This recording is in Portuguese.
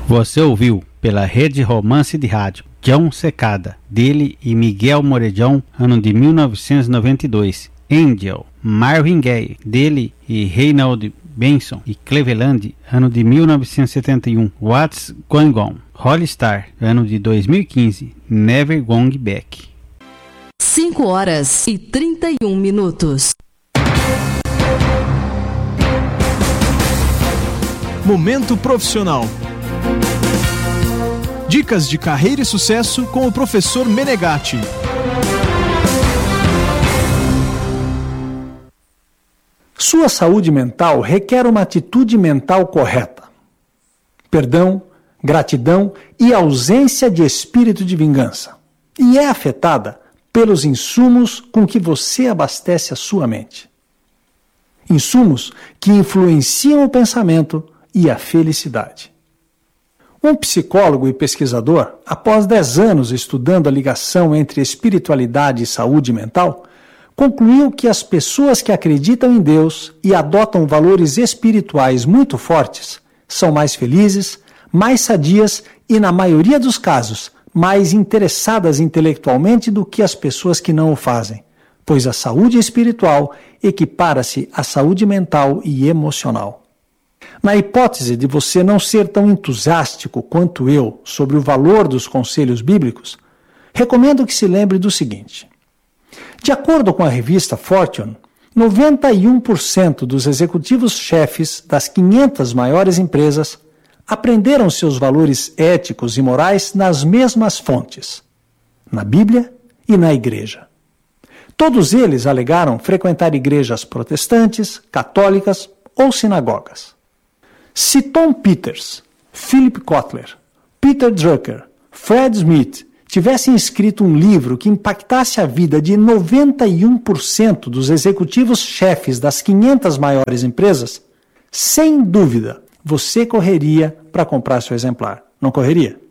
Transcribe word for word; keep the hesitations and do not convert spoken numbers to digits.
Você ouviu pela Rede Romance de Rádio John Secada, dele e Miguel Morejão, ano de mil novecentos e noventa e dois. Angel, Marvin Gaye, dele e Reinald Benson e Cleveland, ano de mil novecentos e setenta e um. What's Going On, Holly Star, ano de dois mil e quinze. Never Going Back. cinco horas e trinta e um minutos. Momento profissional. Dicas de carreira e sucesso com o professor Menegatti. Sua saúde mental requer uma atitude mental correta. Perdão, gratidão e ausência de espírito de vingança. E é afetada pelos insumos com que você abastece a sua mente. Insumos que influenciam o pensamento e a felicidade. Um psicólogo e pesquisador, após dez anos estudando a ligação entre espiritualidade e saúde mental, concluiu que as pessoas que acreditam em Deus e adotam valores espirituais muito fortes são mais felizes, mais sadias e, na maioria dos casos, mais interessadas intelectualmente do que as pessoas que não o fazem, pois a saúde espiritual equipara-se à saúde mental e emocional. Na hipótese de você não ser tão entusiástico quanto eu sobre o valor dos conselhos bíblicos, recomendo que se lembre do seguinte. De acordo com a revista Fortune, noventa e um por cento dos executivos-chefes das quinhentas maiores empresas aprenderam seus valores éticos e morais nas mesmas fontes, na Bíblia e na Igreja. Todos eles alegaram frequentar igrejas protestantes, católicas ou sinagogas. Se Tom Peters, Philip Kotler, Peter Drucker, Fred Smith tivessem escrito um livro que impactasse a vida de noventa e um por cento dos executivos-chefes das quinhentas maiores empresas, sem dúvida, você correria para comprar seu exemplar. Não correria?